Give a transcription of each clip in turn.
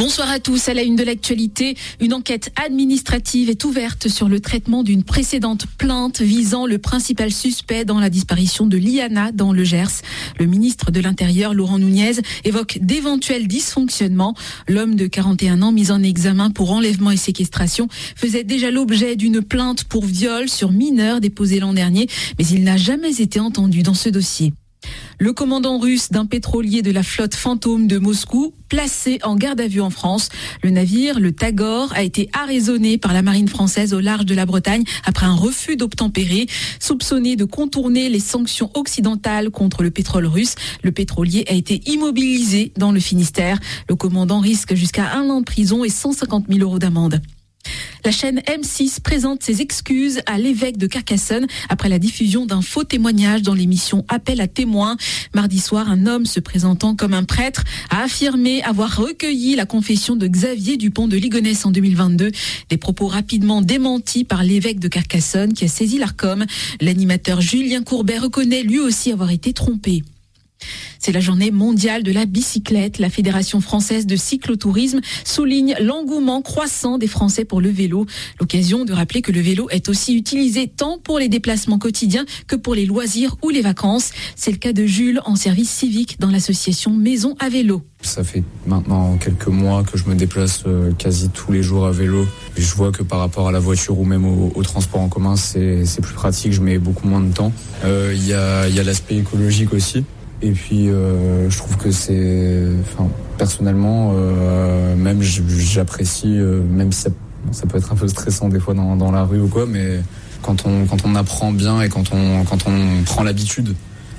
Bonsoir à tous. À la une de l'actualité, une enquête administrative est ouverte sur le traitement d'une précédente plainte visant le principal suspect dans la disparition de Liana dans le Gers. Le ministre de l'Intérieur, Laurent Nunez, évoque d'éventuels dysfonctionnements. L'homme de 41 ans, mis en examen pour enlèvement et séquestration, faisait déjà l'objet d'une plainte pour viol sur mineur déposée l'an dernier, mais il n'a jamais été entendu dans ce dossier. Le commandant russe d'un pétrolier de la flotte Fantôme de Moscou, placé en garde à vue en France. Le navire, le Tagor, a été arraisonné par la marine française au large de la Bretagne après un refus d'obtempérer. Soupçonné de contourner les sanctions occidentales contre le pétrole russe, le pétrolier a été immobilisé dans le Finistère. Le commandant risque jusqu'à 1 an de prison et 150 000 € d'amende. La chaîne M6 présente ses excuses à l'évêque de Carcassonne après la diffusion d'un faux témoignage dans l'émission Appel à témoins. Mardi soir, un homme se présentant comme un prêtre a affirmé avoir recueilli la confession de Xavier Dupont de Ligonnès en 2022. Des propos rapidement démentis par l'évêque de Carcassonne qui a saisi l'Arcom. L'animateur Julien Courbet reconnaît lui aussi avoir été trompé. C'est la journée mondiale de la bicyclette. La Fédération française de cyclotourisme souligne l'engouement croissant des Français pour le vélo. L'occasion de rappeler que le vélo est aussi utilisé tant pour les déplacements quotidiens que pour les loisirs ou les vacances. C'est le cas de Jules en service civique dans l'association Maison à vélo. Ça fait maintenant quelques mois que je me déplace quasi tous les jours à vélo. Et je vois que par rapport à la voiture ou même au transport en commun, c'est plus pratique, je mets beaucoup moins de temps. Il y a l'aspect écologique aussi. Et puis je trouve que personnellement, même j'apprécie, même si ça peut être un peu stressant des fois dans la rue ou quoi, mais quand on apprend bien et quand on prend l'habitude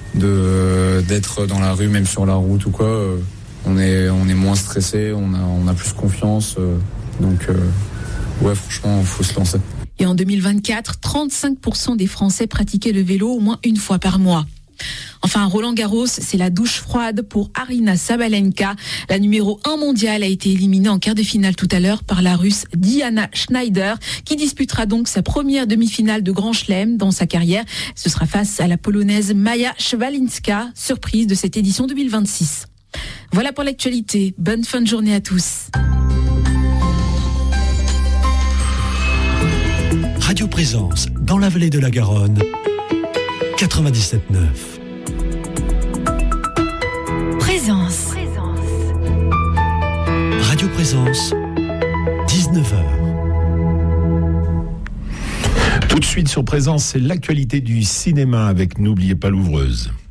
d'être dans la rue, même sur la route ou quoi, on est moins stressé, on a plus confiance, donc ouais, franchement, faut se lancer. Et en 2024, 35% des Français pratiquaient le vélo au moins une fois par mois. Enfin, Roland Garros, c'est la douche froide pour Aryna Sabalenka. La numéro 1 mondiale a été éliminée en quart de finale tout à l'heure par la Russe Diana Schneider, qui disputera donc sa première demi-finale de Grand Chelem dans sa carrière. Ce sera face à la Polonaise Maja Szwalinska, surprise de cette édition 2026. Voilà pour l'actualité. Bonne fin de journée à tous. Radio Présence, dans la vallée de la Garonne, 97.9. Présence. Radio Présence, 19h. Tout de suite sur Présence, c'est l'actualité du cinéma avec N'oubliez pas l'ouvreuse.